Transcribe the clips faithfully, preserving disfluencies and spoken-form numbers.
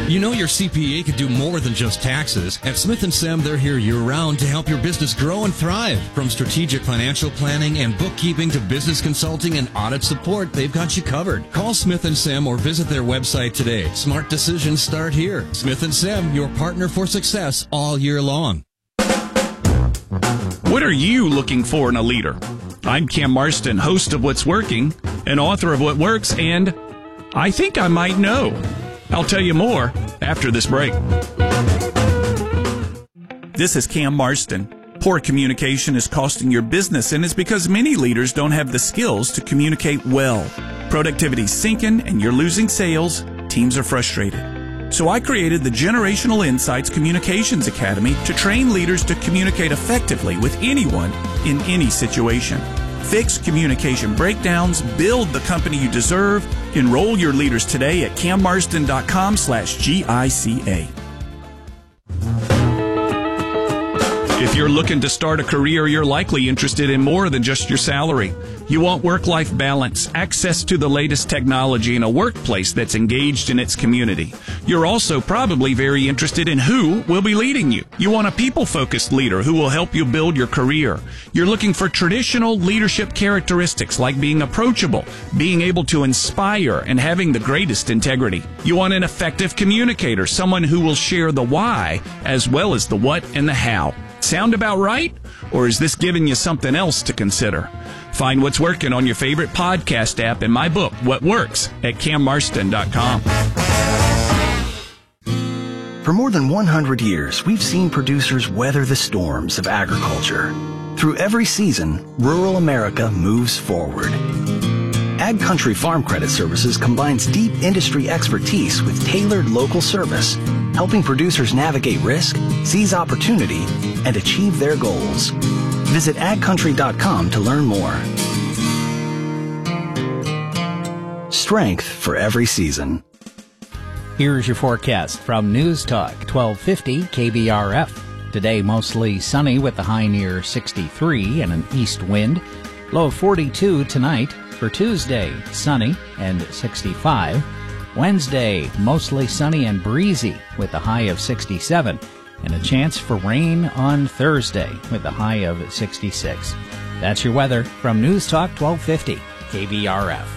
You know your C P A could do more than just taxes. At Smith and Sam, they're here year-round to help your business grow and thrive. From strategic financial planning and bookkeeping to business consulting and audit support, they've got you covered. Call Smith and Sam or visit their website today. Smart decisions start here. Smith and Sam, your partner for success all year long. What are you looking for in a leader? I'm Cam Marston, host of What's Working, and author of What Works, and I think I might know. I'll tell you more after this break. This is Cam Marston. Poor communication is costing your business, and it's because many leaders don't have the skills to communicate well. Productivity's sinking, and you're losing sales. Teams are frustrated. So I created the Generational Insights Communications Academy to train leaders to communicate effectively with anyone in any situation. Fix communication breakdowns, build the company you deserve. Enroll your leaders today at cammarston.com slash GICA. If you're looking to start a career, you're likely interested in more than just your salary. You want work-life balance, access to the latest technology, and a workplace that's engaged in its community. You're also probably very interested in who will be leading you. You want a people-focused leader who will help you build your career. You're looking for traditional leadership characteristics like being approachable, being able to inspire, and having the greatest integrity. You want an effective communicator, someone who will share the why as well as the what and the how. Sound about right? Or is this giving you something else to consider? Find What's Working on your favorite podcast app and my book, What Works, at cam marston dot com. For more than one hundred years, we've seen producers weather the storms of agriculture. Through every season, rural America moves forward. Ag Country Farm Credit Services combines deep industry expertise with tailored local service, helping producers navigate risk, seize opportunity, and achieve their goals. Visit ag country dot com to learn more. Strength for every season. Here's your forecast from News Talk twelve fifty K B R F. Today mostly sunny with a high near sixty-three and an east wind. Low of forty-two tonight. For Tuesday, sunny and sixty-five. Wednesday, mostly sunny and breezy with a high of sixty-seven. And a chance for rain on Thursday with a high of sixty-six. That's your weather from News Talk twelve fifty K B R F.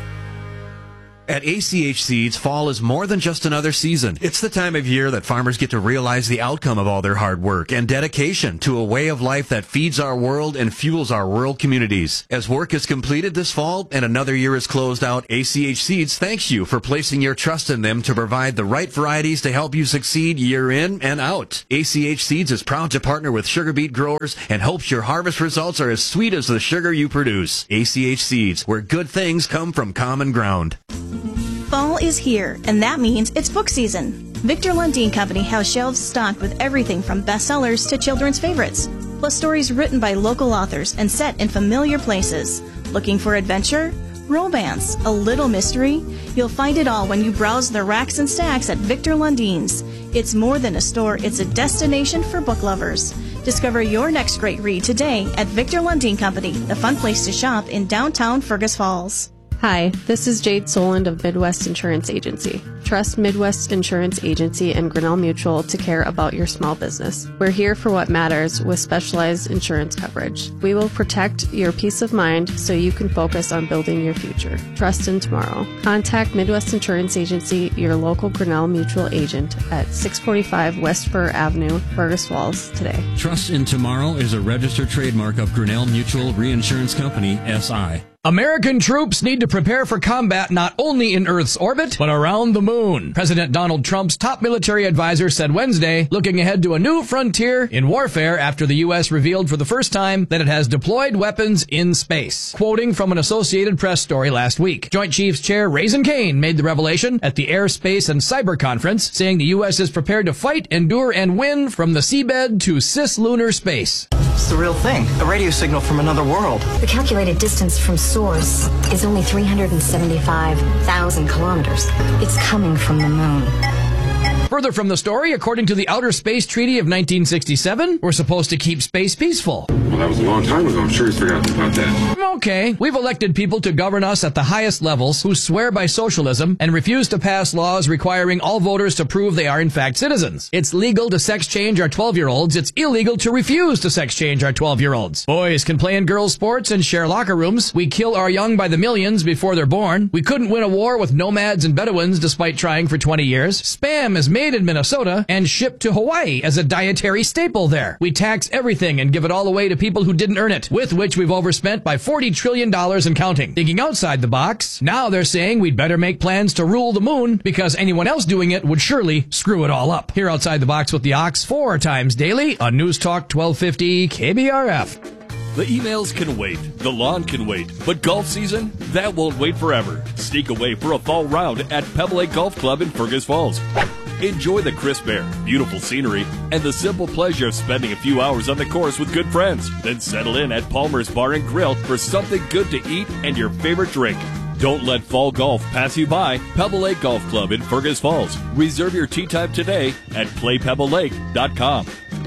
At A C H Seeds, fall is more than just another season. It's the time of year that farmers get to realize the outcome of all their hard work and dedication to a way of life that feeds our world and fuels our rural communities. As work is completed this fall and another year is closed out, A C H Seeds thanks you for placing your trust in them to provide the right varieties to help you succeed year in and out. A C H Seeds is proud to partner with sugar beet growers and hopes your harvest results are as sweet as the sugar you produce. A C H Seeds, where good things come from common ground. Fall is here, and that means it's book season. Victor Lundeen Company has shelves stocked with everything from bestsellers to children's favorites, plus stories written by local authors and set in familiar places. Looking for adventure, romance, a little mystery? You'll find it all when you browse the racks and stacks at Victor Lundeen's. It's more than a store, it's a destination for book lovers. Discover your next great read today at Victor Lundeen Company, the fun place to shop in downtown Fergus Falls. Hi, this is Jade Soland of Midwest Insurance Agency. Trust Midwest Insurance Agency and Grinnell Mutual to care about your small business. We're here for what matters with specialized insurance coverage. We will protect your peace of mind so you can focus on building your future. Trust in tomorrow. Contact Midwest Insurance Agency, your local Grinnell Mutual agent at six forty-five West Fur Avenue, Fergus Falls today. Trust in Tomorrow is a registered trademark of Grinnell Mutual Reinsurance Company, S I American troops need to prepare for combat not only in Earth's orbit, but around the moon. President Donald Trump's top military advisor said Wednesday, looking ahead to a new frontier in warfare after the U S revealed for the first time that it has deployed weapons in space. Quoting from an Associated Press story last week, Joint Chiefs Chair Raisin Kane made the revelation at the Air, Space, and Cyber Conference, saying the U S is prepared to fight, endure, and win from the seabed to cislunar space. It's the real thing, a radio signal from another world. The calculated distance from source is only three hundred seventy-five thousand kilometers. It's coming from the moon. Further from the story, according to the Outer Space Treaty of nineteen sixty-seven, we're supposed to keep space peaceful. Well, that was a long time ago. I'm sure he's forgotten about that. Okay, we've elected people to govern us at the highest levels who swear by socialism and refuse to pass laws requiring all voters to prove they are in fact citizens. It's legal to sex change our twelve-year-olds. It's illegal to refuse to sex change our twelve-year-olds. Boys can play in girls' sports and share locker rooms. We kill our young by the millions before they're born. We couldn't win a war with nomads and Bedouins despite trying for twenty years. Spam is made in Minnesota and shipped to Hawaii as a dietary staple there. We tax everything and give it all away to people who didn't earn it, with which we've overspent by forty trillion dollars and counting. Thinking outside the box, now they're saying we'd better make plans to rule the moon because anyone else doing it would surely screw it all up. Here outside the box with the Ox four times daily on News Talk twelve fifty K B R F. The emails can wait, the lawn can wait, but golf season, that won't wait forever. Sneak away for a fall round at Pebble Lake Golf Club in Fergus Falls. Enjoy the crisp air, beautiful scenery, and the simple pleasure of spending a few hours on the course with good friends. Then settle in at Palmer's Bar and Grill for something good to eat and your favorite drink. Don't let fall golf pass you by. Pebble Lake Golf Club in Fergus Falls. Reserve your tee time today at play pebble lake dot com.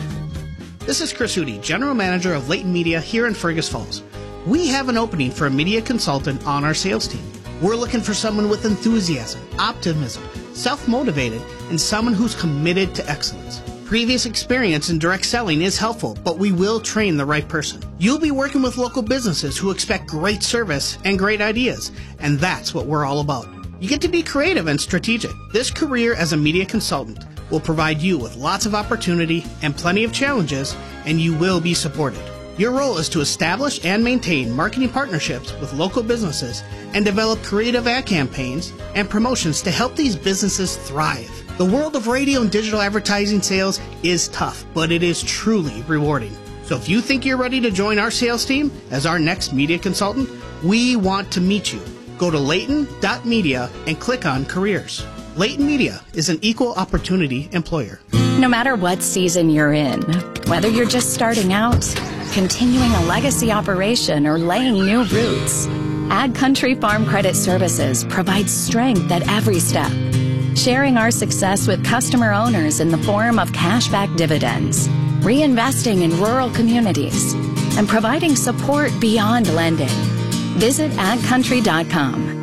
This is Chris Hootie, General Manager of Leighton Media here in Fergus Falls. We have an opening for a media consultant on our sales team. We're looking for someone with enthusiasm, optimism, self-motivated, and someone who's committed to excellence. Previous experience in direct selling is helpful, but we will train the right person. You'll be working with local businesses who expect great service and great ideas, and that's what we're all about. You get to be creative and strategic. This career as a media consultant will provide you with lots of opportunity and plenty of challenges, and you will be supported. Your role is to establish and maintain marketing partnerships with local businesses and develop creative ad campaigns and promotions to help these businesses thrive. The world of radio and digital advertising sales is tough, but it is truly rewarding. So if you think you're ready to join our sales team as our next media consultant, we want to meet you. Go to Leighton dot media and click on careers. Leighton Media is an equal opportunity employer. No matter what season you're in, whether you're just starting out, continuing a legacy operation, or laying new roots, Ag Country Farm Credit Services provides strength at every step, sharing our success with customer owners in the form of cashback dividends, reinvesting in rural communities, and providing support beyond lending. Visit ag country dot com.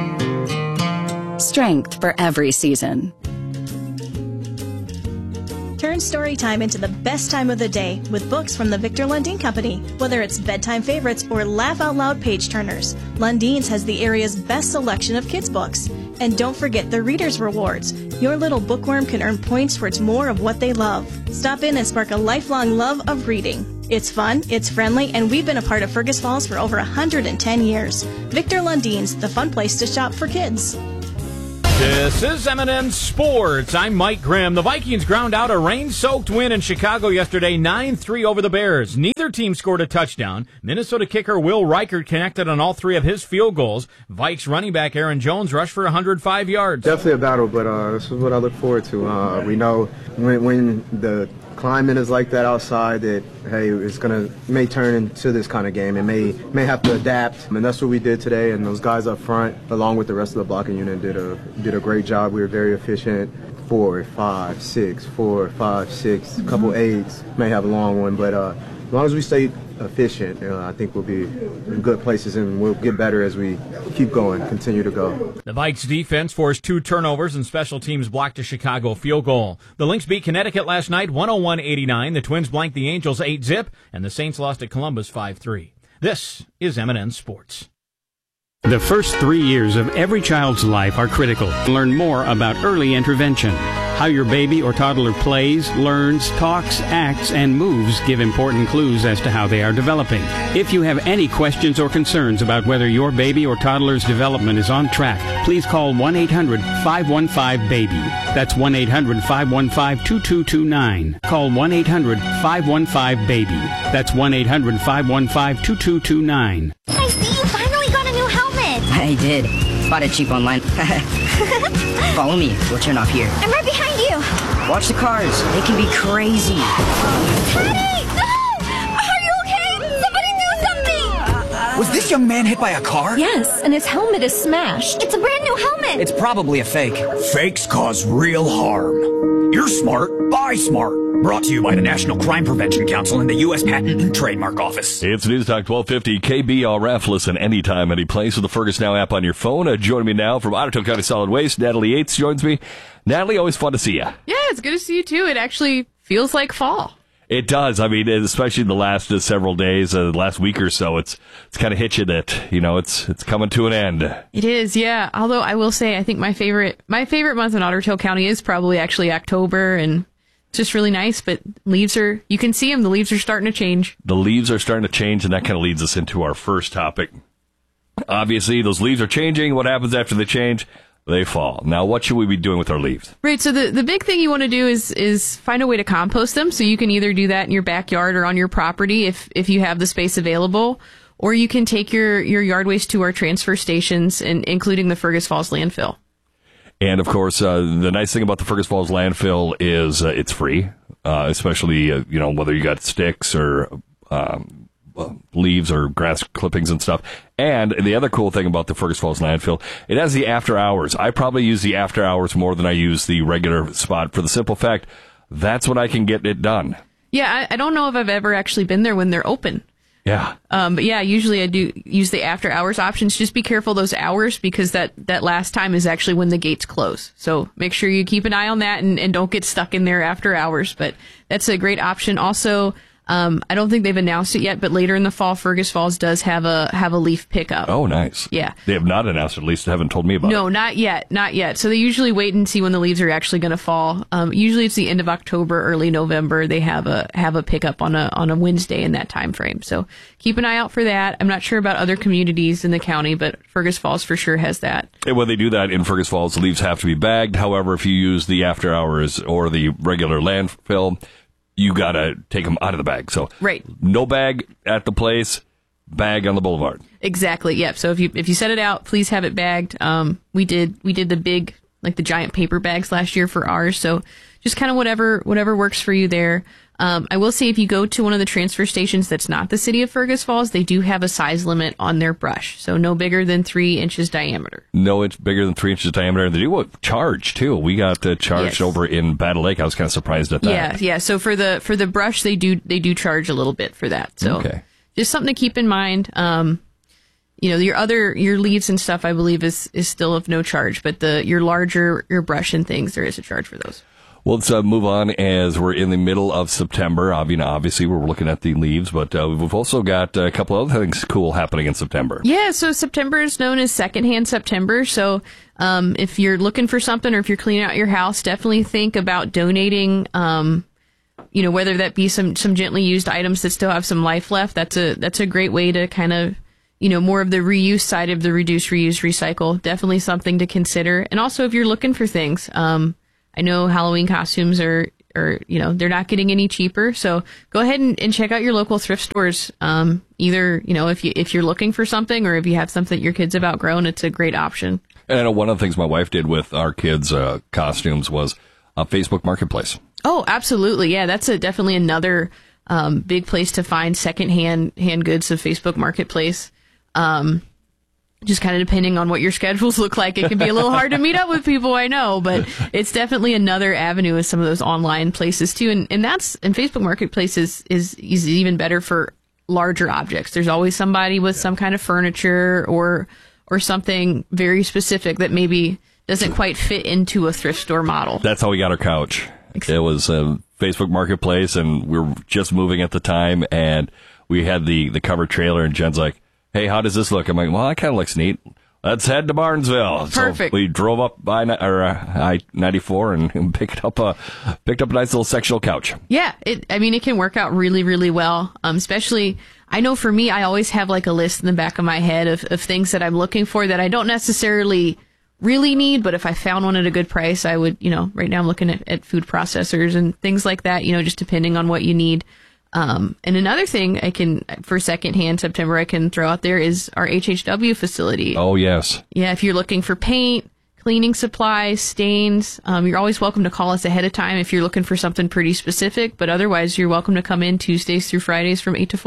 Strength for every season. Turn story time into the best time of the day with books from the Victor Lundin Company. Whether it's bedtime favorites or laugh-out-loud page-turners, Lundin's has the area's best selection of kids' books. And don't forget the Reader's Rewards. Your little bookworm can earn points towards more of what they love. Stop in and spark a lifelong love of reading. It's fun, it's friendly, and we've been a part of Fergus Falls for over one hundred ten years. Victor Lundin's, the fun place to shop for kids. This is M and N Sports. I'm Mike Grimm. The Vikings ground out a rain-soaked win in Chicago yesterday, nine three over the Bears. Neither team scored a touchdown. Minnesota kicker Will Reichert connected on all three of his field goals. Vikes running back Aaron Jones rushed for one hundred five yards. Definitely a battle, but uh, this is what I look forward to. Uh, we know when, when the climate is like that outside that, hey, it's going to may turn into this kind of game. It may may have to adapt, and that's what we did today. And those guys up front, along with the rest of the blocking unit, did a did a great job. We were very efficient. Four, five, six, four, five, six, a couple eights. May have a long one, but uh, as long as we stay efficient, uh, I think we'll be in good places, and we'll get better as we keep going, continue to go. The Vikes defense forced two turnovers, and special teams blocked a Chicago field goal. The Lynx beat Connecticut last night one oh one eighty-nine. The Twins blanked the Angels eight zip, and the Saints lost at Columbus five three. This is M and N Sports. The first three years of every child's life are critical. Learn more about early intervention. How your baby or toddler plays, learns, talks, acts, and moves give important clues as to how they are developing. If you have any questions or concerns about whether your baby or toddler's development is on track, please call one eight hundred five one five baby. That's one eight hundred five one five two two two nine. Call one eight hundred five one five baby. That's one eight hundred five one five two two two nine. I see you finally got a new helmet. I did. Bought it cheap online. Follow me. We'll turn off here. I'm right behind you. Watch the cars. They can be crazy. Daddy! No! Are you okay? Somebody do something! Was this young man hit by a car? Yes, and his helmet is smashed. It's a brand new helmet. It's probably a fake. Fakes cause real harm. You're smart. Buy smart. Brought to you by the National Crime Prevention Council and the U S Patent and Trademark Office. It's News Talk twelve fifty K B R F. Listen anytime, any place with the Fergus Now app on your phone. Uh, joining me now from Otter Tail County Solid Waste, Natalie Yates joins me. Natalie, always fun to see you. Yeah, it's good to see you too. It actually feels like fall. It does. I mean, especially the last uh, several days, uh, the last week or so, it's it's kind of hit you that, you know, it's it's coming to an end. It is, yeah. Although I will say, I think my favorite my favorite month in Otter Tail County is probably actually October, and it's just really nice. But leaves are, you can see them. The leaves are starting to change. The leaves are starting to change, and that kind of leads us into our first topic. Obviously, those leaves are changing. What happens after they change? They fall. Now, what should we be doing with our leaves? Right. So the, the big thing you want to do is is find a way to compost them. So you can either do that in your backyard or on your property if if you have the space available, or you can take your, your yard waste to our transfer stations, and including the Fergus Falls landfill. And of course, uh, the nice thing about the Fergus Falls landfill is uh, it's free, uh, especially uh, you know, whether you got sticks or um, leaves or grass clippings and stuff. And the other cool thing about the Fergus Falls landfill, it has the after hours. I probably use the after hours more than I use the regular spot, for the simple fact that's when I can get it done. Yeah, I, I don't know if I've ever actually been there when they're open. Yeah. Um, but yeah, usually I do use the after hours options. Just be careful those hours, because that, that last time is actually when the gates close. So make sure you keep an eye on that and, and don't get stuck in there after hours. But that's a great option. Also, Um, I don't think they've announced it yet, but later in the fall, Fergus Falls does have a have a leaf pickup. Oh, nice. Yeah. They have not announced it, at least they haven't told me about no, it. No, not yet. Not yet. So they usually wait and see when the leaves are actually going to fall. Um, usually it's the end of October, early November. They have a have a pickup on a on a Wednesday in that time frame. So keep an eye out for that. I'm not sure about other communities in the county, but Fergus Falls for sure has that. And when they do that in Fergus Falls, the leaves have to be bagged. However, if you use the after hours or the regular landfill, you got to take them out of the bag. So right. No bag at the place, bag on the boulevard. Exactly. Yep. So if you if you set it out, please have it bagged. Um, we did we did the big, like the giant paper bags last year for ours. So just kind of whatever whatever works for you there. Um, I will say, if you go to one of the transfer stations that's not the city of Fergus Falls, they do have a size limit on their brush. So no bigger than three inches diameter. No, it's bigger than three inches diameter. They do a charge, too. We got uh, charged yes. over in Battle Lake. I was kind of surprised at that. Yeah, yeah. So for the for the brush, they do they do charge a little bit for that. So okay. Just something to keep in mind. Um, you know, your other your leaves and stuff, I believe, is is still of no charge. But the your larger your brush and things, there is a charge for those. Well, let's uh, move on, as we're in the middle of September. I mean, obviously, we're looking at the leaves, but uh, we've also got a couple other things cool happening in September. Yeah, so September is known as Secondhand September. So um, if you're looking for something, or if you're cleaning out your house, definitely think about donating, um, you know, whether that be some, some gently used items that still have some life left. That's a that's a great way to kind of, you know, more of the reuse side of the reduce, reuse, recycle. Definitely something to consider. And also, if you're looking for things, um, I know Halloween costumes are, are, you know, they're not getting any cheaper. So go ahead and, and check out your local thrift stores. Um, either, you know, if you, if you're looking for something, or if you have something that your kids have outgrown, it's a great option. And I know one of the things my wife did with our kids' uh, costumes was a Facebook Marketplace. Oh, absolutely. Yeah, that's a, definitely another um, big place to find secondhand hand goods of Facebook Marketplace. Um, Just kind of depending on what your schedules look like, it can be a little hard to meet up with people, I know, but it's definitely another avenue of some of those online places too. And, and that's, and Facebook Marketplace is, is, is even better for larger objects. There's always somebody with some kind of furniture or, or something very specific that maybe doesn't quite fit into a thrift store model. That's how we got our couch. Exactly. It was a Facebook Marketplace, and we were just moving at the time, and we had the, the covered trailer, and Jen's like, hey, how does this look? I'm like, well, that kind of looks neat. Let's head to Barnesville. Perfect. So we drove up by or uh, I ninety-four and picked up a picked up a nice little sectional couch. Yeah, it. I mean, it can work out really, really well. Um, especially, I know for me, I always have like a list in the back of my head of, of things that I'm looking for that I don't necessarily really need, but if I found one at a good price, I would. You know, right now I'm looking at, at food processors and things like that. You know, just depending on what you need. Um, and another thing I can, for secondhand September, I can throw out there is our H H W facility. Oh, yes. Yeah, if you're looking for paint, cleaning supplies, stains, um, you're always welcome to call us ahead of time if you're looking for something pretty specific. But otherwise, you're welcome to come in Tuesdays through Fridays from eight to four.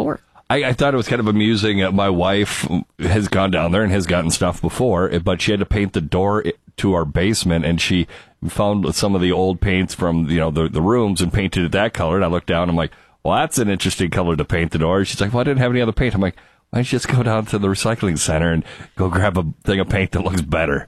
I, I thought it was kind of amusing. Uh, my wife has gone down there and has gotten stuff before, but she had to paint the door to our basement, and she found some of the old paints from, you know, the, the rooms and painted it that color. And I looked down, I'm like, well, that's an interesting color to paint the door. She's like, well, I didn't have any other paint. I'm like, why don't you just go down to the recycling center and go grab a thing of paint that looks better?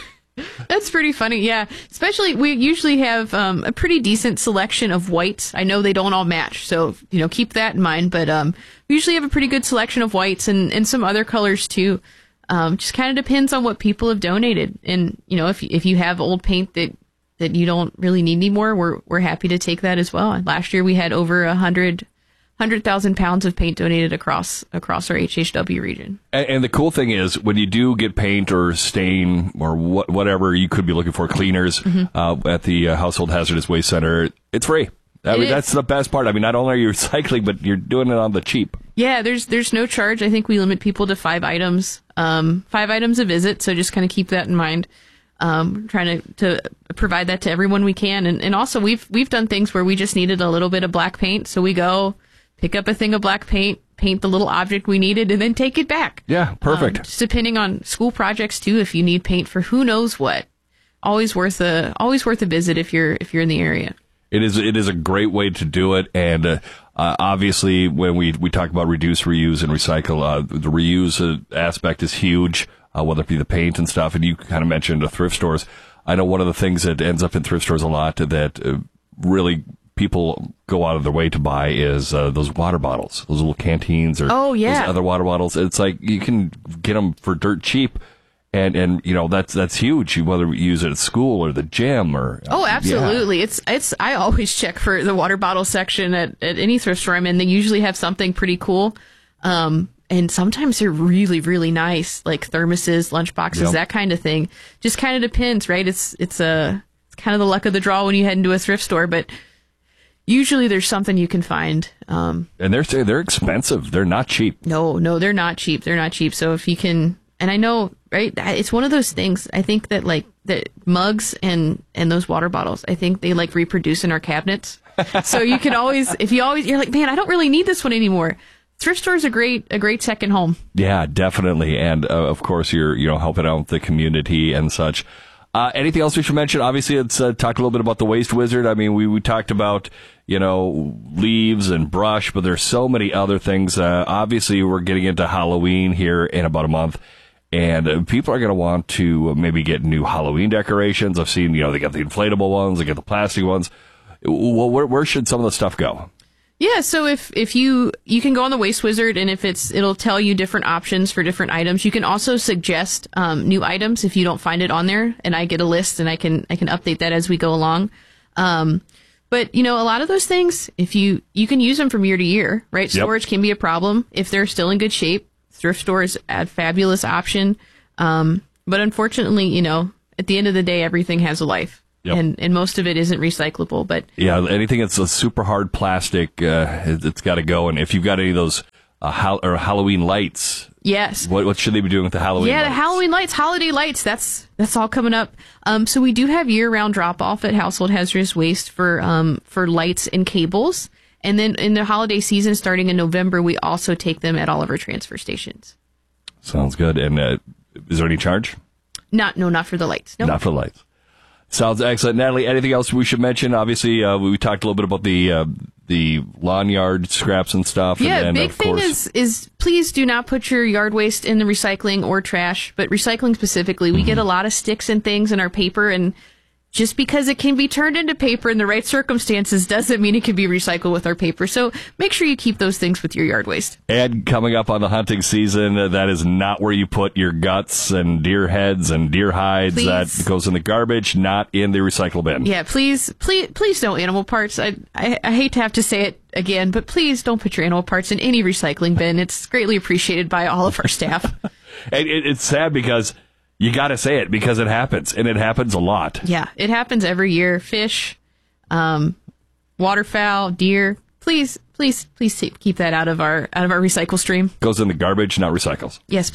That's pretty funny, yeah. Especially, we usually have um, a pretty decent selection of whites. I know they don't all match, so, you know, keep that in mind. But um, we usually have a pretty good selection of whites and, and some other colors, too. Um, just kind of depends on what people have donated. And, you know, if if you have old paint that, that you don't really need anymore, we're we're happy to take that as well. Last year, we had over a hundred... one hundred thousand pounds of paint donated across across our H H W region. And, and the cool thing is, when you do get paint or stain or what, whatever you could be looking for, cleaners, mm-hmm. uh, at the uh, Household Hazardous Waste Center, it's free. I it mean, is. That's the best part. I mean, not only are you recycling, but you're doing it on the cheap. Yeah, there's there's no charge. I think we limit people to five items, um, five items a visit. So just kind of keep that in mind. Um, trying to, to provide that to everyone we can, and and also we've we've done things where we just needed a little bit of black paint, so we go pick up a thing of black paint, paint the little object we needed, and then take it back. Yeah, perfect. Um, just depending on school projects too, if you need paint for who knows what, always worth a always worth a visit if you're if you're in the area. It is it is a great way to do it, and uh, uh, obviously when we we talk about reduce, reuse, and recycle, uh, the reuse uh, aspect is huge, uh, whether it be the paint and stuff. And you kind of mentioned the thrift stores. I know one of the things that ends up in thrift stores a lot that uh, really people go out of their way to buy is uh, those water bottles, those little canteens, or oh, yeah. those other water bottles. It's like you can get them for dirt cheap, and and you know that's that's huge. Whether you use it at school or the gym or oh, absolutely. Yeah. It's it's. I always check for the water bottle section at at any thrift store I'm in. They usually have something pretty cool, um, and sometimes they're really really nice, like thermoses, lunch boxes, yep. that kind of thing. Just kind of depends, right? It's it's a it's kind of the luck of the draw when you head into a thrift store, but usually there's something you can find. Um, and they're they're expensive. They're not cheap. No, no, they're not cheap. They're not cheap. So if you can, and I know, right, it's one of those things. I think that like the mugs and, and those water bottles, I think they like reproduce in our cabinets. So you can always, if you always, you're like, man, I don't really need this one anymore. Thrift store is a great, a great second home. Yeah, definitely. And uh, of course you're, you know, helping out the community and such. Uh, anything else we should mention? Obviously, it's uh, talked a little bit about the Waste Wizard. I mean, we, we talked about, you know, leaves and brush, but there's so many other things. Uh, obviously, we're getting into Halloween here in about a month, and uh, people are going to want to maybe get new Halloween decorations. I've seen, you know, they got the inflatable ones, they got the plastic ones. Well, where, where should some of the stuff go? Yeah, so if, if you, you can go on the Waste Wizard, and if it's, it'll tell you different options for different items. You can also suggest, um, new items if you don't find it on there, and I get a list and I can, I can update that as we go along. Um, but, you know, a lot of those things, if you, you can use them from year to year, right? Yep. Storage can be a problem. If they're still in good shape, thrift stores a fabulous option. Um, but unfortunately, you know, at the end of the day, everything has a life. Yep. And and most of it isn't recyclable, but yeah, anything that's a super hard plastic, uh, it, it's got to go. And if you've got any of those uh, hal- or Halloween lights, yes, what what should they be doing with the Halloween? Yeah, lights? the Halloween lights, holiday lights. That's that's all coming up. Um, so we do have year round drop off at Household Hazardous Waste for um for lights and cables, and then in the holiday season, starting in November, we also take them at all of our transfer stations. Sounds good. And uh, is there any charge? Not no, not for the lights. No, not for the lights. Sounds excellent. Natalie, anything else we should mention? Obviously, uh, we talked a little bit about the uh, the lawn yard scraps and stuff. Yeah, and then, big of thing course, is is please do not put your yard waste in the recycling or trash, but recycling specifically. We mm-hmm. get a lot of sticks and things in our paper, and just because it can be turned into paper in the right circumstances doesn't mean it can be recycled with our paper. So make sure you keep those things with your yard waste. And coming up on the hunting season, uh, that is not where you put your guts and deer heads and deer hides. Please. That goes in the garbage, not in the recycle bin. Yeah, please, please, please don't animal parts. I, I, I hate to have to say it again, but please don't put your animal parts in any recycling bin. It's greatly appreciated by all of our staff. And it, it's sad because you got to say it because it happens, and it happens a lot. Yeah, it happens every year. Fish, um, waterfowl, deer. Please, please, please keep that out of our out of our recycle stream. Goes in the garbage, not recycles. Yes, please.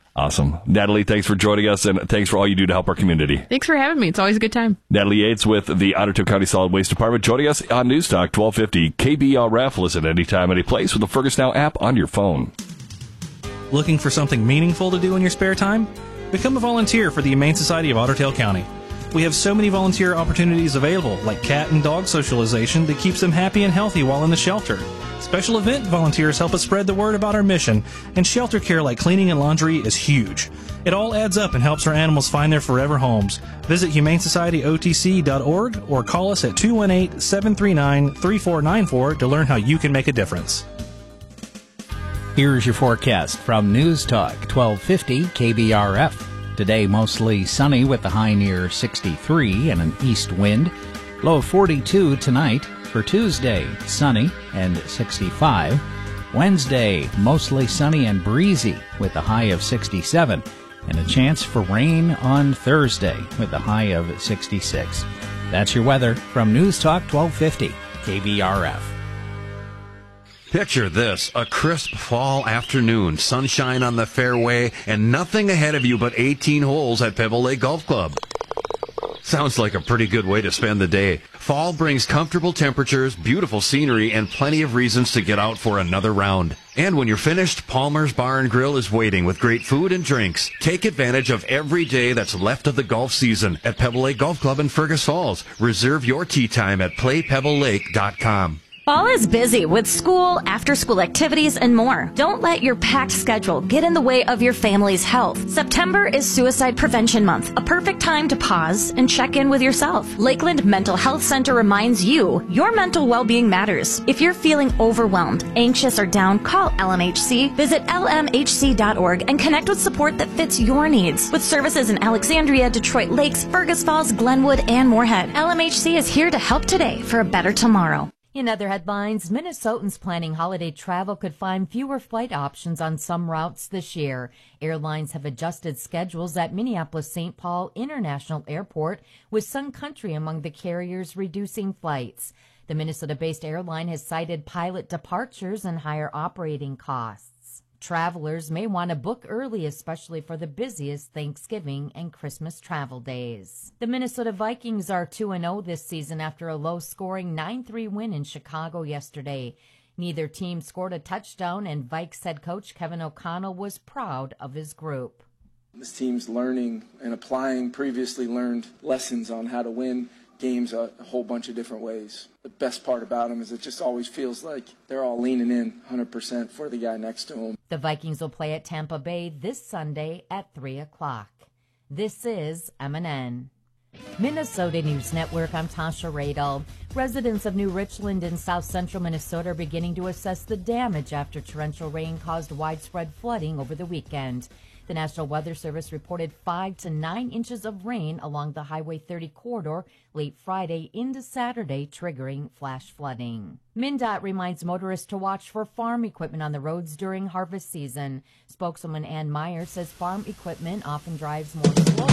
Awesome. Natalie, thanks for joining us, and thanks for all you do to help our community. Thanks for having me. It's always a good time. Natalie Yates with the Otter Tail County Solid Waste Department joining us on News Talk twelve fifty K B R F. Listen anytime, any place with the Fergus Now app on your phone. Looking for something meaningful to do in your spare time? Become a volunteer for the Humane Society of Otter Tail County. We have so many volunteer opportunities available, like cat and dog socialization that keeps them happy and healthy while in the shelter. Special event volunteers help us spread the word about our mission, and shelter care like cleaning and laundry is huge. It all adds up and helps our animals find their forever homes. Visit humane society o t c dot org or call us at two one eight, seven three nine, three four nine four to learn how you can make a difference. Here's your forecast from News Talk twelve fifty K B R F. Today mostly sunny with a high near sixty-three and an east wind. Low of forty-two tonight. For Tuesday, sunny and sixty-five. Wednesday, mostly sunny and breezy with a high of sixty-seven. And a chance for rain on Thursday with a high of sixty-six. That's your weather from News Talk twelve fifty K B R F. Picture this, a crisp fall afternoon, sunshine on the fairway, and nothing ahead of you but eighteen holes at Pebble Lake Golf Club. Sounds like a pretty good way to spend the day. Fall brings comfortable temperatures, beautiful scenery, and plenty of reasons to get out for another round. And when you're finished, Palmer's Bar and Grill is waiting with great food and drinks. Take advantage of every day that's left of the golf season at Pebble Lake Golf Club in Fergus Falls. Reserve your tee time at play pebble lake dot com. Fall is busy with school, after-school activities, and more. Don't let your packed schedule get in the way of your family's health. September is Suicide Prevention Month, a perfect time to pause and check in with yourself. Lakeland Mental Health Center reminds you your mental well-being matters. If you're feeling overwhelmed, anxious, or down, call L M H C, visit L M H C dot org, and connect with support that fits your needs. With services in Alexandria, Detroit Lakes, Fergus Falls, Glenwood, and Moorhead, L M H C is here to help today for a better tomorrow. In other headlines, Minnesotans planning holiday travel could find fewer flight options on some routes this year. Airlines have adjusted schedules at Minneapolis-Saint Paul International Airport, with Sun Country among the carriers reducing flights. The Minnesota-based airline has cited pilot departures and higher operating costs. Travelers may want to book early, especially for the busiest Thanksgiving and Christmas travel days. The Minnesota Vikings are two and oh this season after a low-scoring nine three win in Chicago yesterday. Neither team scored a touchdown, and Vikes head coach Kevin O'Connell was proud of his group. This team's learning and applying previously learned lessons on how to win games a, a whole bunch of different ways. The best part about them is it just always feels like they're all leaning in one hundred percent for the guy next to them. The Vikings will play at Tampa Bay this Sunday at three o'clock. This is M N N. Minnesota News Network, I'm Tasha Radel. Residents of New Richland in south central Minnesota are beginning to assess the damage after torrential rain caused widespread flooding over the weekend. The National Weather Service reported five to nine inches of rain along the Highway thirty corridor late Friday into Saturday, triggering flash flooding. MnDOT reminds motorists to watch for farm equipment on the roads during harvest season. Spokeswoman Ann Meyer says farm equipment often drives more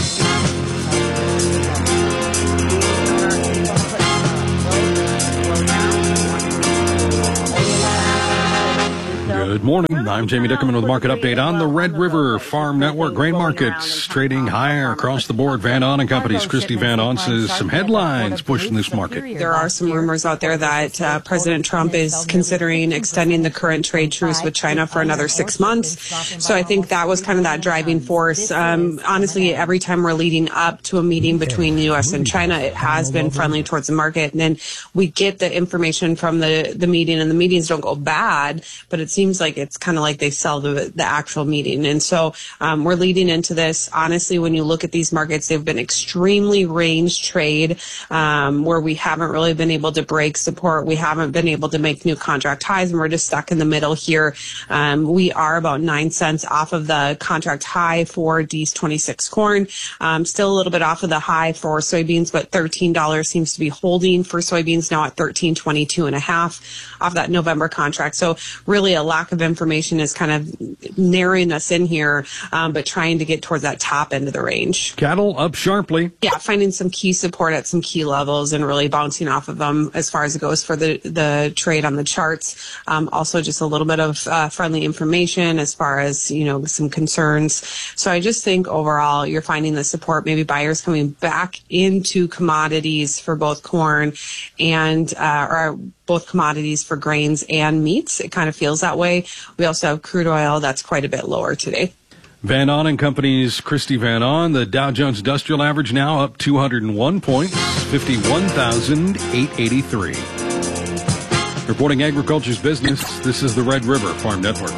Good morning. I'm Jamie Dickerman with Market Update on the Red River Farm Network. Grain markets trading higher across the board. Van On and Company's Christy Van On says some headlines pushing this market. There are some rumors out there that uh, President Trump is considering extending the current trade truce with China for another six months. So I think that was kind of that driving force. Um, honestly, every time we're leading up to a meeting between the U S and China, it has been friendly towards the market. And then we get the information from the, the meeting, and the meetings don't go bad, but it seems like it's kind of like they sell the, the actual meeting. And so um, we're leading into this. Honestly, when you look at these markets, they've been extremely range trade um, where we haven't really been able to break support. We haven't been able to make new contract highs, and we're just stuck in the middle here. Um, we are about nine cents off of the contract high for D's twenty-six corn. Um, still a little bit off of the high for soybeans, but thirteen dollars seems to be holding for soybeans now at thirteen twenty-two and a half off that November contract. So really a lack lack of information is kind of narrowing us in here, um, but trying to get towards that top end of the range. Cattle up sharply. Yeah, finding some key support at some key levels and really bouncing off of them as far as it goes for the, the trade on the charts. Um, also just a little bit of uh, friendly information as far as, you know, some concerns. So I just think overall you're finding the support, maybe buyers coming back into commodities for both corn and, uh, or both commodities for grains and meats. It kind of feels that way. We also have crude oil that's quite a bit lower today. Van On and Company's Christy Van On. The Dow Jones Industrial Average now up two hundred one points, fifty-one thousand eight hundred eighty-three. Reporting agriculture's business, this is the Red River Farm Network.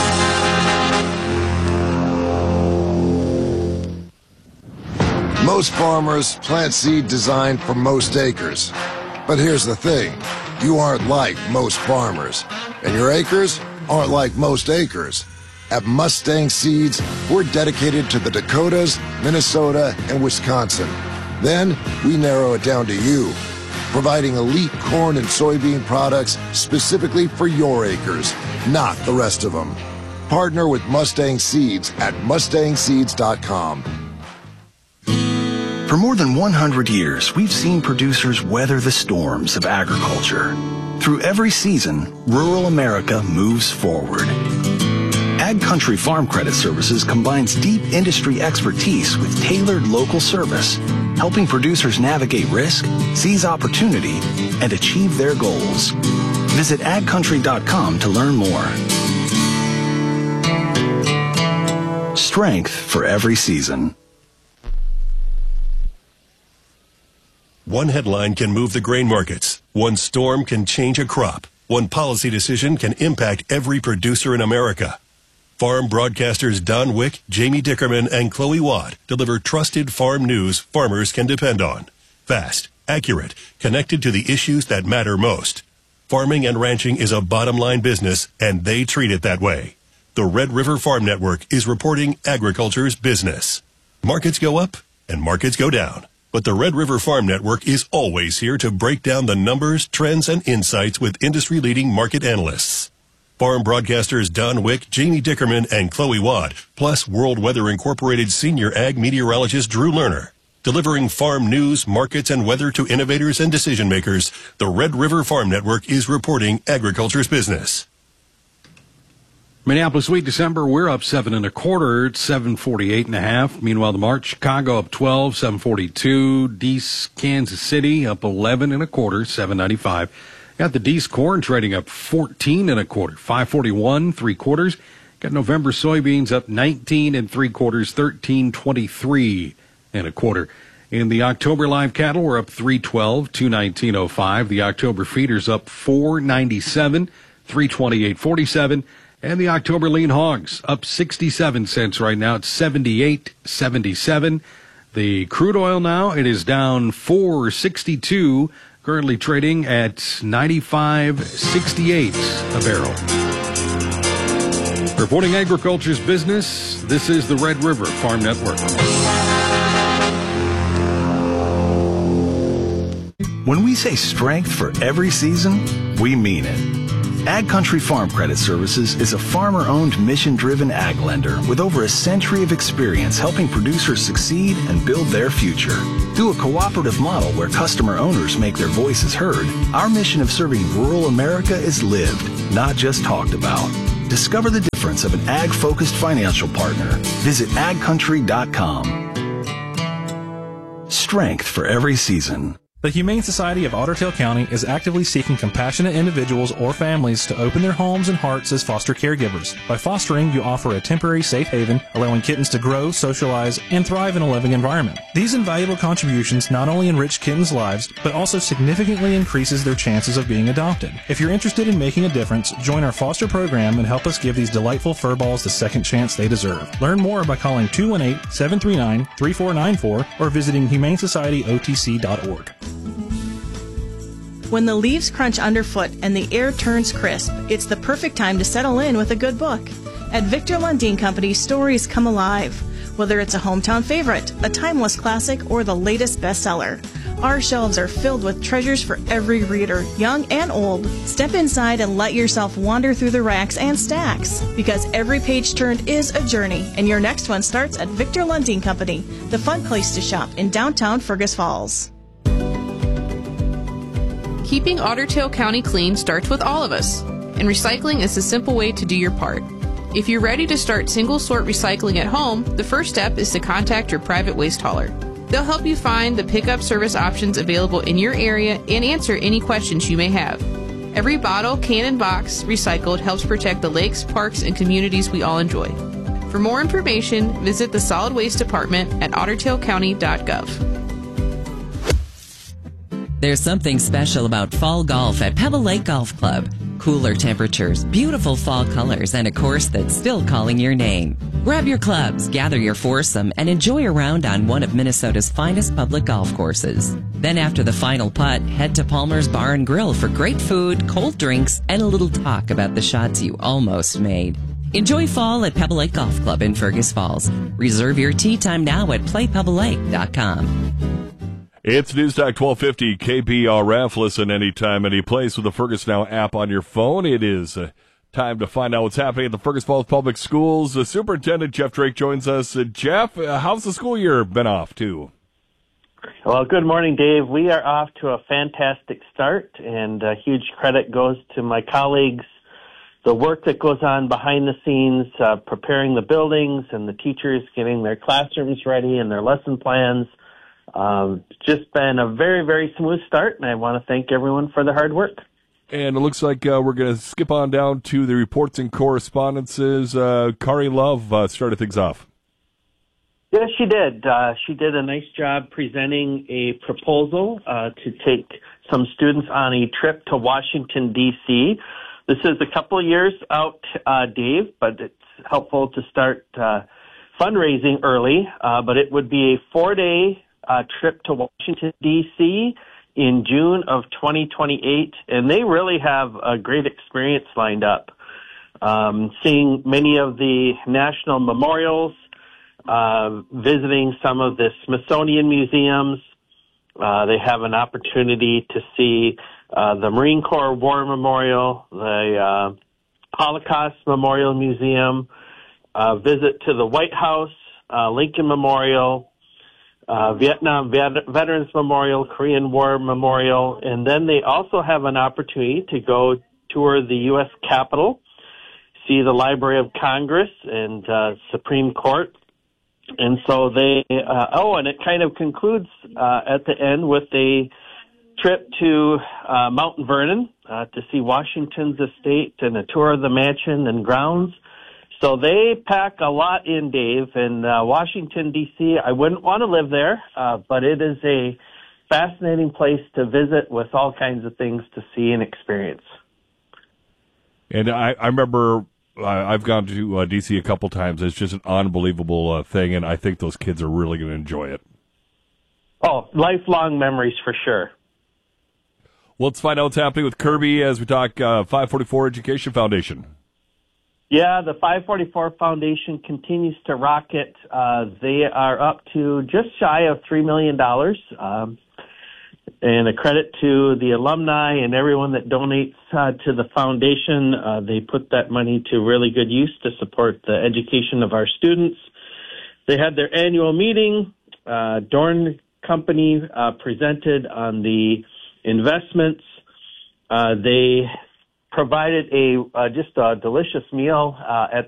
Most farmers plant seed designed for most acres. But here's the thing, you aren't like most farmers, and your acres aren't like most acres. At Mustang Seeds, we're dedicated to the Dakotas, Minnesota, and Wisconsin. Then we narrow it down to you, providing elite corn and soybean products specifically for your acres, not the rest of them. Partner with Mustang Seeds at mustang seeds dot com. For more than one hundred years, we've seen producers weather the storms of agriculture. Through every season, rural America moves forward. Ag Country Farm Credit Services combines deep industry expertise with tailored local service, helping producers navigate risk, seize opportunity, and achieve their goals. Visit ag country dot com to learn more. Strength for every season. One headline can move the grain markets. One storm can change a crop. One policy decision can impact every producer in America. Farm broadcasters Don Wick, Jamie Dickerman, and Chloe Watt deliver trusted farm news farmers can depend on. Fast, accurate, connected to the issues that matter most. Farming and ranching is a bottom-line business, and they treat it that way. The Red River Farm Network is reporting agriculture's business. Markets go up, and markets go down. But the Red River Farm Network is always here to break down the numbers, trends, and insights with industry-leading market analysts. Farm broadcasters Don Wick, Jamie Dickerman, and Chloe Watt, plus World Weather Incorporated senior ag meteorologist Drew Lerner. Delivering farm news, markets, and weather to innovators and decision makers, the Red River Farm Network is reporting agriculture's business. Minneapolis wheat December, we're up seven and a quarter. It's seven forty-eight and a half. Meanwhile, the March, Chicago up twelve, seven forty-two. Deese, Kansas City up eleven and a quarter, seven ninety-five. Got the Deese corn trading up fourteen and a quarter, five forty-one, three quarters. Got November soybeans up nineteen and three quarters, thirteen twenty-three and a quarter. In the October live cattle, we're up three twelve, two nineteen oh five. The October feeders up four ninety-seven, three twenty-eight forty-seven. And the October lean hogs up sixty-seven cents right now. It's seventy-eight seventy-seven. The crude oil now, it is down four sixty-two, currently trading at ninety-five sixty-eight a barrel. Reporting agriculture's business, this is the Red River Farm Network. When we say strength for every season, we mean it. Ag Country Farm Credit Services is a farmer-owned, mission-driven ag lender with over a century of experience helping producers succeed and build their future. Through a cooperative model where customer owners make their voices heard, our mission of serving rural America is lived, not just talked about. Discover the difference of an ag-focused financial partner. Visit ag country dot com. Strength for every season. The Humane Society of Otter Tail County is actively seeking compassionate individuals or families to open their homes and hearts as foster caregivers. By fostering, you offer a temporary safe haven, allowing kittens to grow, socialize, and thrive in a loving environment. These invaluable contributions not only enrich kittens' lives, but also significantly increases their chances of being adopted. If you're interested in making a difference, join our foster program and help us give these delightful furballs the second chance they deserve. Learn more by calling two one eight, seven three nine, three four nine four or visiting humane society o t c dot org. When the leaves crunch underfoot and the air turns crisp, it's the perfect time to settle in with a good book. At Victor Lundin Company, stories come alive. Whether it's a hometown favorite, a timeless classic, or the latest bestseller, Our shelves are filled with treasures for every reader, young and old. Step inside and let yourself wander through the racks and stacks, because every page turned is a journey, and your next one starts at Victor Lundin Company, the fun place to shop in downtown Fergus Falls. Keeping Otter Tail County clean starts with all of us, and recycling is a simple way to do your part. If you're ready to start single-sort recycling at home, the first step is to contact your private waste hauler. They'll help you find the pickup service options available in your area and answer any questions you may have. Every bottle, can, and box recycled helps protect the lakes, parks, and communities we all enjoy. For more information, visit the Solid Waste Department at otter tail county dot gov. There's something special about fall golf at Pebble Lake Golf Club. Cooler temperatures, beautiful fall colors, and a course that's still calling your name. Grab your clubs, gather your foursome, and enjoy a round on one of Minnesota's finest public golf courses. Then after the final putt, head to Palmer's Bar and Grill for great food, cold drinks, and a little talk about the shots you almost made. Enjoy fall at Pebble Lake Golf Club in Fergus Falls. Reserve your tee time now at play pebble lake dot com. It's Newstalk twelve fifty K B R F. Listen anytime, any place with the Fergus Now app on your phone. It is uh, time to find out what's happening at the Fergus Falls Public Schools. Uh, Superintendent Jeff Drake joins us. Uh, Jeff, uh, how's the school year been off to? Well, good morning, Dave. We are off to a fantastic start, and uh, huge credit goes to my colleagues. The work that goes on behind the scenes, uh, preparing the buildings and the teachers getting their classrooms ready and their lesson plans. Um, just been a very, very smooth start, and I want to thank everyone for the hard work. And it looks like uh, we're going to skip on down to the reports and correspondences. Uh, Kari Love uh, started things off. Yes, she did. Uh, she did a nice job presenting a proposal uh, to take some students on a trip to Washington, D C This is a couple of years out, uh, Dave, but it's helpful to start uh, fundraising early. Uh, but it would be a four-day Uh, trip to Washington, D C in June of twenty twenty-eight, and they really have a great experience lined up. Um, seeing many of the national memorials, uh, visiting some of the Smithsonian museums. Uh, they have an opportunity to see uh, the Marine Corps War Memorial, the uh, Holocaust Memorial Museum, uh, visit to the White House, uh, Lincoln Memorial, Uh, Vietnam Vet- Veterans Memorial, Korean War Memorial, and then they also have an opportunity to go tour the U S Capitol, see the Library of Congress and uh, Supreme Court. And so they, uh, oh, and it kind of concludes uh, at the end with a trip to uh, Mount Vernon uh, to see Washington's estate and a tour of the mansion and grounds. So they pack a lot in, Dave, and uh, Washington, D C I wouldn't want to live there, uh, but it is a fascinating place to visit with all kinds of things to see and experience. And I, I remember uh, I've gone to uh, D C a couple times. It's just an unbelievable uh, thing, and I think those kids are really going to enjoy it. Oh, lifelong memories for sure. Well, let's find out what's happening with Kirby as we talk uh, five forty-four Education Foundation. Yeah, the five forty-four Foundation continues to rocket. Uh, they are up to just shy of three million dollars. Um, and a credit to the alumni and everyone that donates uh, to the foundation. Uh, they put that money to really good use to support the education of our students. They had their annual meeting. Uh, Dorn Company uh, presented on the investments. Uh, they provided a uh, just a delicious meal uh, at